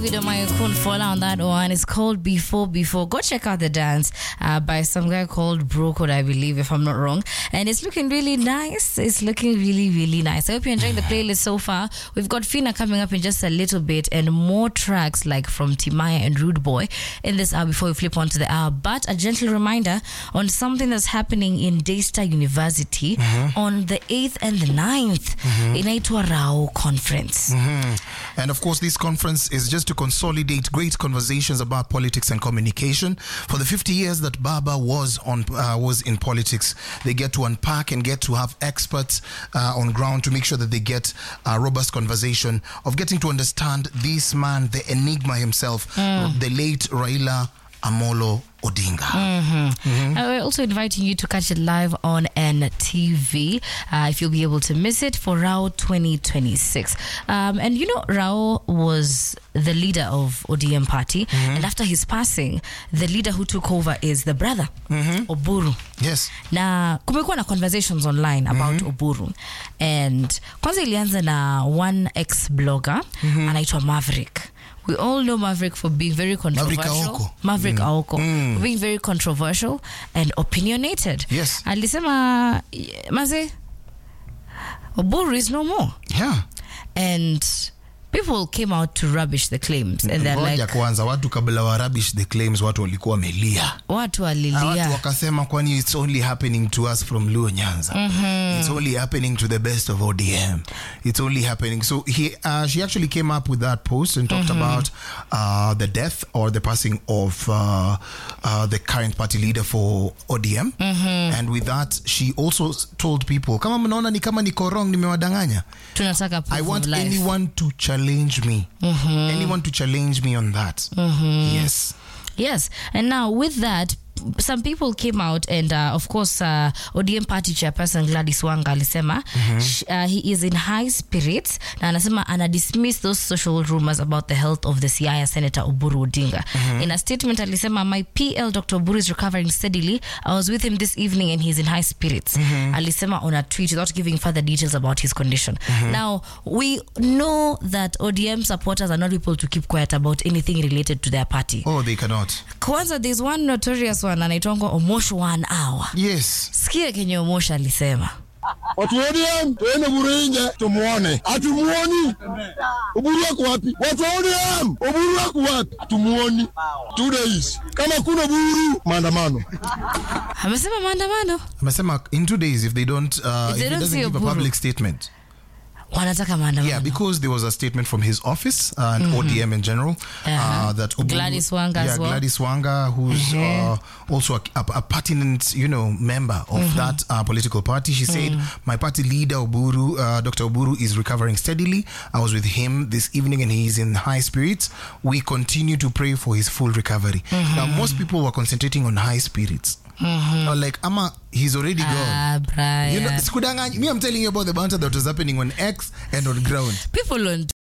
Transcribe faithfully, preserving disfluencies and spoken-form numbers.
Video my couldn't fall on that one. It's called Before Before. Go check out the dance uh, by some guy called Brooke, I believe, if I'm not wrong. And it's looking really nice. It's looking really, really nice. I hope you're enjoying the playlist so far. We've got Fina coming up in just a little bit and more tracks like from Timaya and Rude Boy in this hour before we flip onto the hour. But a gentle reminder on something that's happening in Daystar University mm-hmm. on the eighth and the ninth mm-hmm. in Inaitwa Rao Conference. Mm-hmm. And of course, this conference is just to consolidate great conversations about politics and communication. For the fifty years that Baba was on uh, was in politics, they get to unpack and get to have experts uh, on ground to make sure that they get a robust conversation of getting to understand this man, the enigma himself, mm. the late Raila Amolo Odinga. Mm-hmm. Mm-hmm. Uh, we're also inviting you to catch it live on N T V uh, if you'll be able to miss it for Rao twenty twenty-six. Um, and you know, Rao was the leader of O D M party, mm-hmm. and after his passing, the leader who took over is the brother, mm-hmm. Oburu. Yes. Na kumekuwa na conversations online about mm-hmm. Oburu, and kwanza ilianza na one ex-blogger mm-hmm. anaitwa Maverick. We all know Maverick for being very controversial. Maverick Aoko. Maverick mm. Aoko. Mm. For being very controversial and opinionated. Yes. Alisema, Maze, Oburu is no more. Yeah. And people came out to rubbish the claims. And they're like, kwanza watu kabla wa rubbish the claims watu walikuwa melia. Watu walilia. Watu wakasema kwani it's only happening to us from Luo Nyanza. Mm-hmm. It's only happening to the best of O D M. It's only happening. So he, uh, she actually came up with that post and talked mm-hmm. about uh, the death or the passing of uh, uh, the current party leader for O D M. Mm-hmm. And with that, she also told people, kama mnaona ni kama niko wrong, nimewadanganya. Tunataka proof I want of life. anyone to challenge me. Mm-hmm. Anyone to challenge me on that. Mm-hmm. Yes. Yes. And now with that, some people came out and uh, of course uh, O D M party chairperson Gladys Wanga alisema mm-hmm. sh- uh, he is in high spirits na anasema ana dismiss those social rumors about the health of the Siaya Senator Oburu Odinga. Mm-hmm. In a statement alisema, my P L Doctor Oburu is recovering steadily. I was with him this evening and he's in high spirits. Mm-hmm. Alisema on a tweet without giving further details about his condition. Mm-hmm. Now we know that O D M supporters are not people to keep quiet about anything related to their party. Oh, they cannot. Kwanza there's one notorious one anaitwa Omosho one hour. Yes. Sikia kenye Omosho alisema. Watu O D M tuende Buringe tumuone. Atumuoni. Oburu wako wapi? Watu O D M Oburu wako wapi? Tumuoni. Two days. Kama kuna Oburu maandamano. Amesema maandamano. Amesema in two days if they don't uh, if, they if don't he doesn't give Oburu. a public statement. Wanataka maandamano. Yeah, because there was a statement from his office uh, and mm-hmm. O D M in general uh-huh. uh, that Oburu, Gladys Wanga yeah, as well. Gladys Wanga, who's mm-hmm. uh, also a, a, a pertinent, you know, member of mm-hmm. that uh, political party. She said, mm-hmm. my party leader Oburu, uh, Doctor Oburu, is recovering steadily. I was with him this evening and he's in high spirits. We continue to pray for his full recovery. Mm-hmm. Now, most people were concentrating on high spirits. Mm-hmm. Or like, Ama, he's already gone. Ah, Brian. You know, me, I'm telling you about the banter that was happening on X and on ground. People on